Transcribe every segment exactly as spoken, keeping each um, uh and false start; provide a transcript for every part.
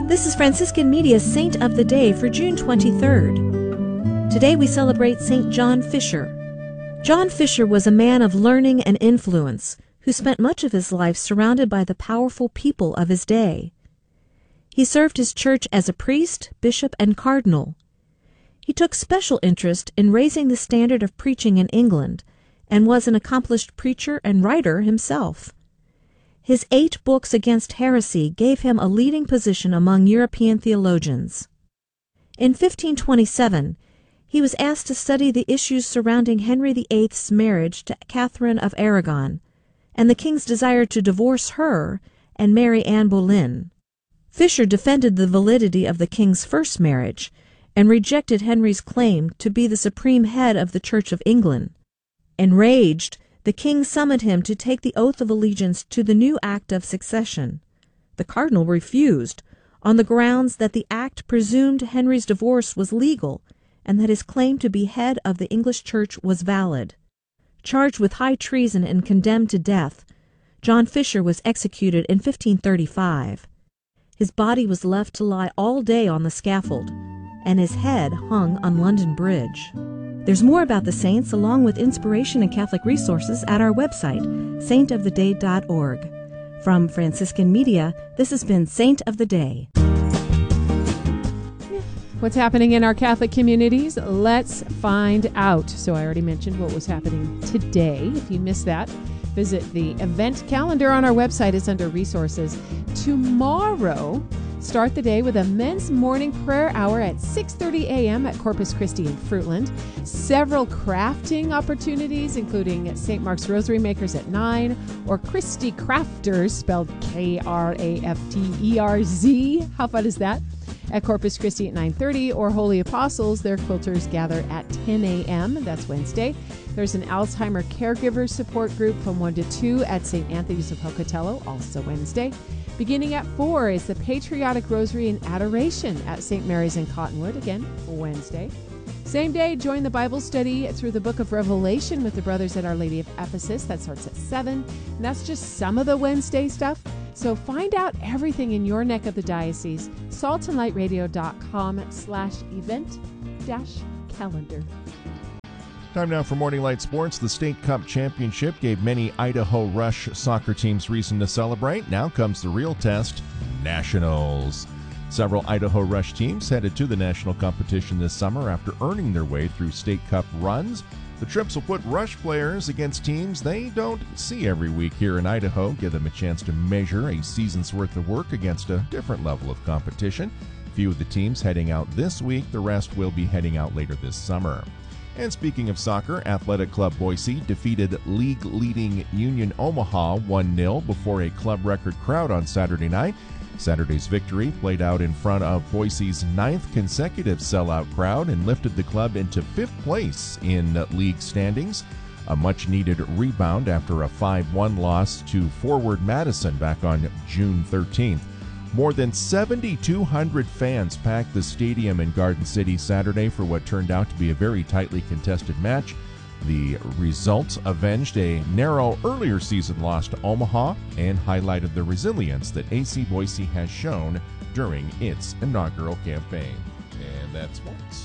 This is Franciscan Media's Saint of the Day for June twenty-third. Today we celebrate Saint John Fisher. John Fisher was a man of learning and influence who spent much of his life surrounded by the powerful people of his day. He served his church as a priest, bishop, and cardinal. He took special interest in raising the standard of preaching in England and was an accomplished preacher and writer himself. His eight books against heresy gave him a leading position among European theologians. In fifteen twenty-seven, he was asked to study the issues surrounding Henry the Eighth's marriage to Catherine of Aragon, and the king's desire to divorce her and marry Anne Boleyn. Fisher defended the validity of the king's first marriage and rejected Henry's claim to be the supreme head of the Church of England. Enraged, the king summoned him to take the oath of allegiance to the new act of succession. The cardinal refused, on the grounds that the act presumed Henry's divorce was legal and that his claim to be head of the English Church was valid. Charged with high treason and condemned to death, John Fisher was executed in fifteen thirty-five. His body was left to lie all day on the scaffold, and his head hung on London Bridge. There's more about the saints along with inspiration and Catholic resources at our website, saint of the day dot org. From Franciscan Media, this has been Saint of the Day. What's happening in our Catholic communities? Let's find out. So I already mentioned what was happening today. If you missed that, visit the event calendar on our website. It's under resources. Tomorrow, start the day with a men's morning prayer hour at six thirty a.m. at Corpus Christi in Fruitland. Several crafting opportunities, including Saint Mark's Rosary Makers at nine, or Christy Crafters, spelled K R A F T E R Z. How fun is that? At Corpus Christi at nine thirty, or Holy Apostles, their quilters gather at ten a.m. That's Wednesday. There's an Alzheimer caregiver support group from one to two at Saint Anthony's of Pocatello, also Wednesday. Beginning at four is the Patriotic Rosary and Adoration at Saint Mary's in Cottonwood, again, Wednesday. Same day, join the Bible study through the book of Revelation with the brothers at Our Lady of Ephesus. That starts at seven. And that's just some of the Wednesday stuff. So find out everything in your neck of the diocese. salt and light radio dot com slash event dash calendar. Time now for Morning Light Sports. The State Cup Championship gave many Idaho Rush soccer teams reason to celebrate. Now comes the real test, Nationals. Several Idaho Rush teams headed to the national competition this summer after earning their way through State Cup runs. The trips will put Rush players against teams they don't see every week here in Idaho, give them a chance to measure a season's worth of work against a different level of competition. Few of the teams heading out this week, the rest will be heading out later this summer. And speaking of soccer, Athletic Club Boise defeated league-leading Union Omaha one nil before a club record crowd on Saturday night. Saturday's victory played out in front of Boise's ninth consecutive sellout crowd and lifted the club into fifth place in league standings. A much-needed rebound after a five one loss to Forward Madison back on June thirteenth. More than seven thousand two hundred fans packed the stadium in Garden City Saturday for what turned out to be a very tightly contested match. The result avenged a narrow earlier season loss to Omaha and highlighted the resilience that A C Boise has shown during its inaugural campaign. And that's sports.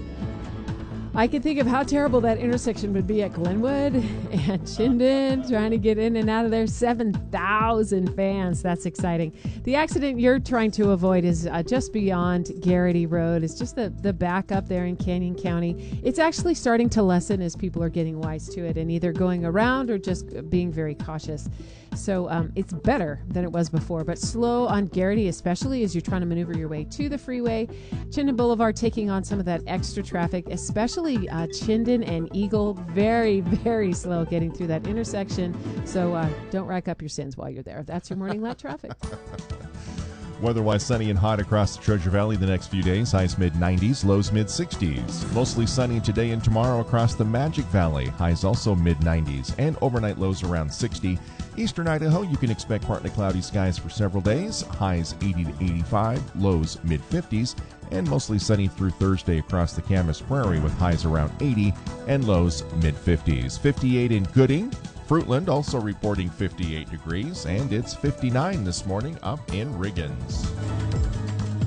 I can think of how terrible that intersection would be at Glenwood and Chinden, trying to get in and out of there. seven thousand fans. That's exciting. The accident you're trying to avoid is uh, just beyond Garrity Road. It's just the, the back up there in Canyon County. It's actually starting to lessen as people are getting wise to it and either going around or just being very cautious. So um, it's better than it was before, but slow on Garrity, especially as you're trying to maneuver your way to the freeway. Chinden Boulevard taking on some of that extra traffic, especially uh, Chinden and Eagle. Very, very slow getting through that intersection. So uh, don't rack up your sins while you're there. That's your morning light traffic. Weather-wise, sunny and hot across the Treasure Valley the next few days. Highs mid nineties, lows mid sixties. Mostly sunny today and tomorrow across the Magic Valley. Highs also mid nineties and overnight lows around sixty. Eastern Idaho, you can expect partly cloudy skies for several days. Highs eighty to eighty-five, lows mid fifties. And mostly sunny through Thursday across the Camas Prairie with highs around eighty and lows mid fifties. fifty-eight in Gooding. Fruitland also reporting fifty-eight degrees, and it's fifty-nine this morning up in Riggins.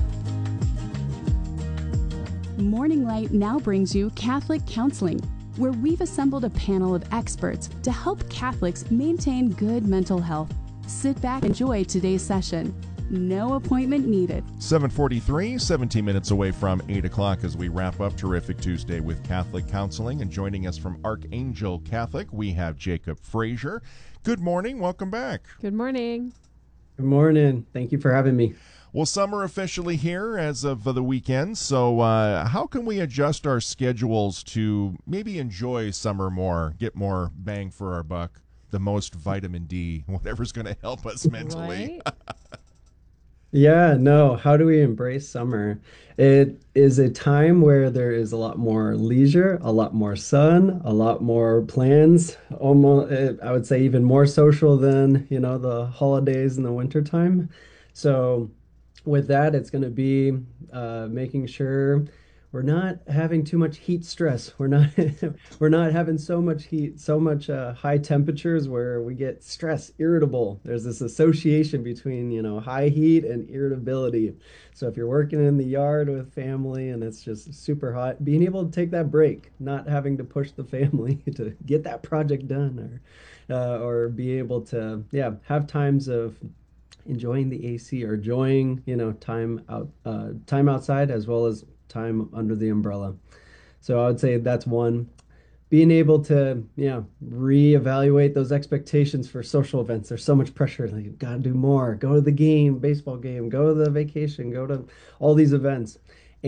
Morning Light now brings you Catholic Counseling, where we've assembled a panel of experts to help Catholics maintain good mental health. Sit back and enjoy today's session. No appointment needed. seven forty-three, seventeen minutes away from eight o'clock as we wrap up Terrific Tuesday with Catholic Counseling. And joining us from Archangel Catholic, we have Jacob Frazier. Good morning. Welcome back. Good morning. Good morning. Thank you for having me. Well, summer officially here as of the weekend, so uh, how can we adjust our schedules to maybe enjoy summer more, get more bang for our buck, the most vitamin D, whatever's going to help us mentally? Right? Yeah, no, how do we embrace summer? It is a time where there is a lot more leisure, a lot more sun, a lot more plans, almost, I would say even more social than, you know, the holidays in the wintertime. So with that, it's going to be uh, making sure we're not having too much heat stress. We're not we're not having so much heat, so much uh, high temperatures where we get stressed, irritable. There's this association between, you know, high heat and irritability. So if you're working in the yard with family and it's just super hot, being able to take that break, not having to push the family to get that project done, or uh, or be able to yeah have times of enjoying the A C or enjoying, you know, time out, uh, time outside as well as time under the umbrella. So I would say that's one. Being able to, yeah, reevaluate those expectations for social events. There's so much pressure. Like, you gotta do more. Go to the game, baseball game. Go to the vacation. Go to all these events,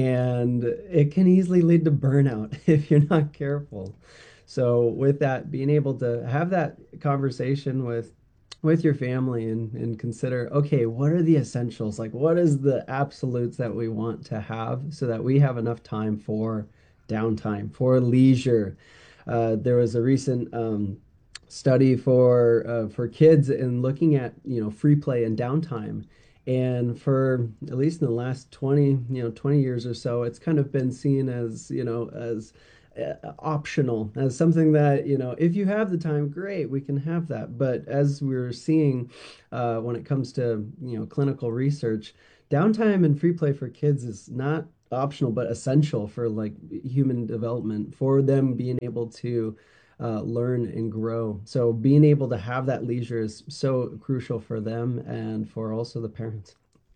and it can easily lead to burnout if you're not careful. So with that, being able to have that conversation with with your family and, and consider, okay, what are the essentials? Like, what is the absolutes that we want to have so that we have enough time for downtime, for leisure? Uh, there was a recent um, study for uh, for kids and looking at, you know, free play and downtime. And for at least in the last twenty, you know, twenty years or so, it's kind of been seen as, you know, as uh, optional, as something that, you know, if you have the time, great, we can have that. But as we're seeing uh, when it comes to, you know, clinical research, downtime and free play for kids is not optional, but essential for like human development, for them being able to uh, learn and grow. So being able to have that leisure is so crucial for them and for also the parents.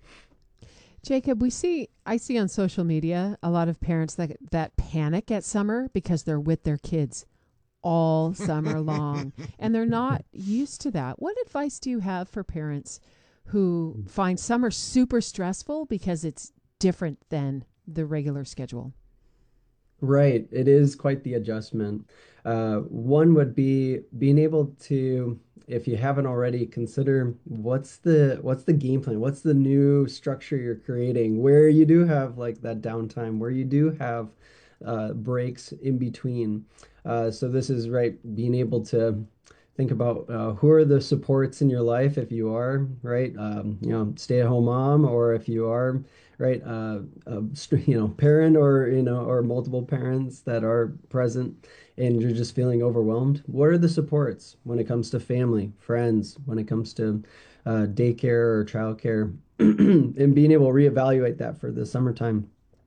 Jacob, we see, I see on social media a lot of parents that that panic at summer because they're with their kids all summer long, and they're not used to that. What advice do you have for parents who find summer super stressful because it's different than the regular schedule? Right. It is quite the adjustment. Uh, one would be being able to, if you haven't already, consider what's the what's the game plan, what's the new structure you're creating, where you do have like that downtime, where you do have uh, breaks in between. Uh, so this is right, being able to think about uh, who are the supports in your life if you are, right, um, you know, stay-at-home mom, or if you are, right, uh, a, you know, parent, or, you know, or multiple parents that are present and you're just feeling overwhelmed. What are the supports when it comes to family, friends, when it comes to uh, daycare or childcare, and being able to reevaluate that for the summertime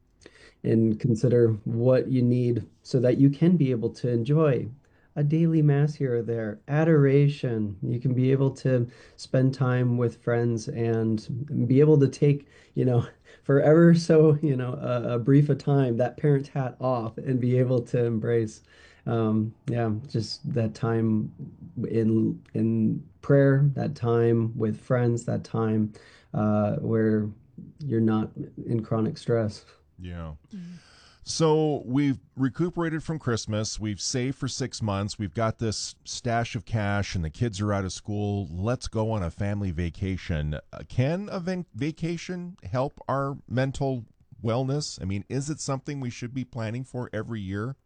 and consider what you need so that you can be able to enjoy a daily mass here or there, adoration. You can be able to spend time with friends and be able to take, you know, forever so, you know, a, a brief a time, that parent hat off and be able to embrace, um, yeah, just that time in in prayer, that time with friends, that time uh, where you're not in chronic stress. Yeah. So we've recuperated from Christmas. We've saved for six months. We've got this stash of cash, and the kids are out of school. Let's go on a family vacation. Uh, can a van- vacation help our mental wellness? I mean, is it something we should be planning for every year?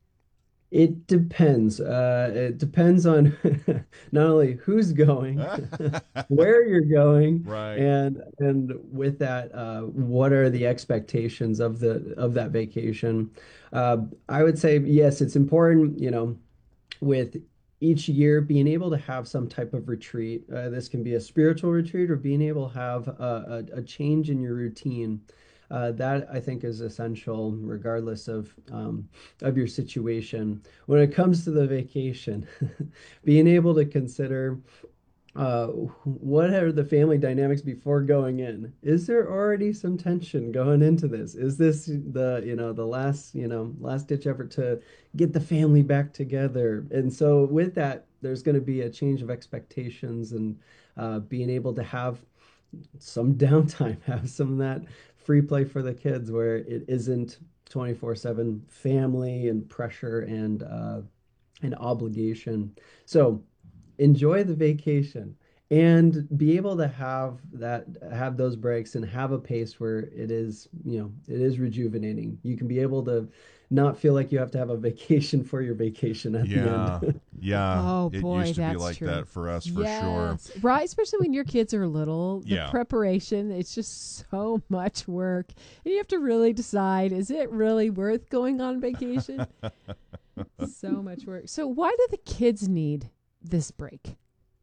It depends. Uh, it depends on not only who's going, where you're going, Right. and and with that, uh, what are the expectations of the of that vacation? Uh, I would say yes, it's important, you know, with each year being able to have some type of retreat. Uh, this can be a spiritual retreat or being able to have a, a, a change in your routine. Uh, that I think is essential, regardless of um, of your situation. When it comes to the vacation, being able to consider uh, what are the family dynamics before going in? Is there already some tension going into this? Is this the, you know, the last, you know, last ditch effort to get the family back together? And so with that, there's going to be a change of expectations and uh, being able to have some downtime, have some of that free play for the kids where it isn't twenty-four seven family and pressure and uh, and obligation. So enjoy the vacation and be able to have that have those breaks and have a pace where it is, you know, it is rejuvenating. You can be able to not feel like you have to have a vacation for your vacation at the Yeah. end. Yeah. Oh It boy, used to be that's like true. that for us for sure. Yes. Right, especially when your kids are little. The Yeah. preparation, it's just so much work. And you have to really decide, is it really worth going on vacation? So much work. So why do the kids need this break?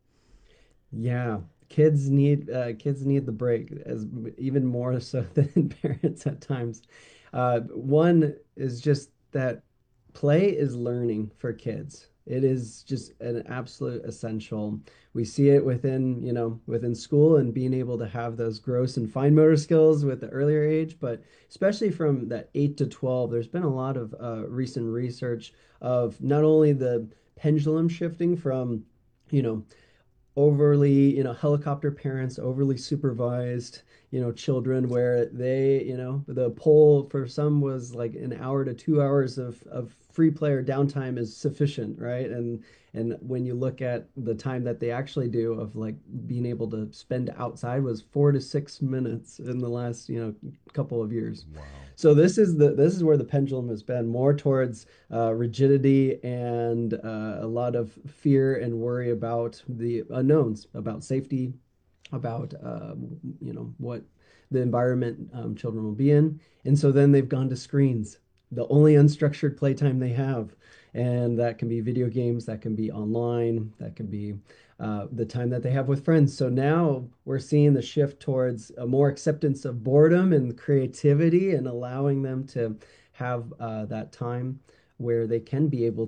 Yeah, kids need uh, kids need the break as even more so than parents at times. Uh, one is just that play is learning for kids. It is just an absolute essential. We see it within, you know, within school and being able to have those gross and fine motor skills with the earlier age, but especially from that eight to twelve, there's been a lot of uh, recent research of not only the pendulum shifting from, you know, overly, you know, helicopter parents, overly supervised, you know, children where they, you know, the poll for some was like an hour to two hours of, of free player downtime is sufficient, right? And and when you look at the time that they actually do of like being able to spend outside was four to six minutes in the last, you know, couple of years. Wow. So this is the this is where the pendulum has been more towards uh, rigidity and uh, a lot of fear and worry about the unknowns, about safety, about uh, you know what the environment um, children will be in, and so then they've gone to screens, the only unstructured playtime they have, and that can be video games, that can be online, that can be uh, the time that they have with friends. So now we're seeing the shift towards a more acceptance of boredom and creativity and allowing them to have uh, that time where they can be able